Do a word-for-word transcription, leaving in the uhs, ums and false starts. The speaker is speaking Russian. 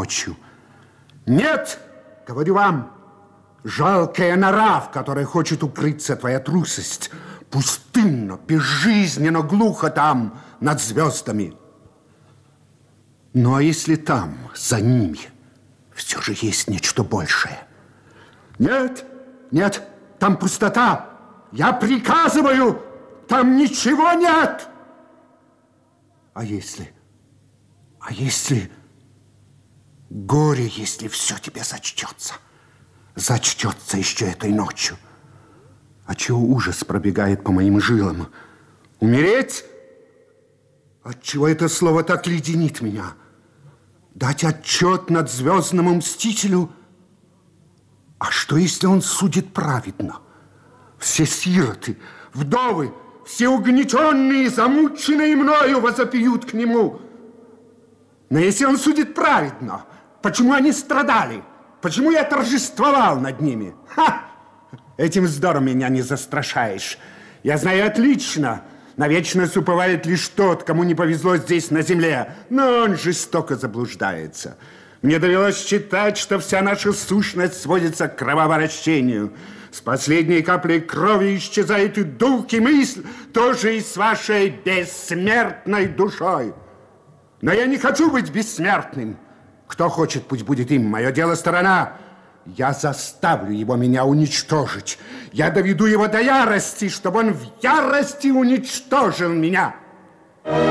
ночью. Нет, говорю вам, жалкая нора, в которой хочет укрыться твоя трусость. Пустынно, безжизненно, глухо там, над звездами. Ну, а если там, за ними, все же есть нечто большее? Нет, нет, там пустота. Я приказываю, там ничего нет. А если, а если, горе, если все тебе зачтется, зачтется еще этой ночью. А чего ужас пробегает по моим жилам? Умереть? Отчего это слово так леденит меня? Дать отчет над звездному мстителю? А что, если он судит праведно? Все сироты, вдовы, все угнетенные, замученные мною возопьют к нему. Но если он судит праведно, почему они страдали? Почему я торжествовал над ними? Ха! Этим вздором меня не застрашаешь. Я знаю отлично, на вечность уповает лишь тот, кому не повезло здесь на земле, но он жестоко заблуждается. Мне довелось считать, что вся наша сущность сводится к кровообращению. С последней каплей крови исчезает и дух, и мысль, тоже и с вашей бессмертной душой. Но я не хочу быть бессмертным. Кто хочет, пусть будет им. Мое дело сторона. Я заставлю его меня уничтожить. Я доведу его до ярости, чтобы он в ярости уничтожил меня.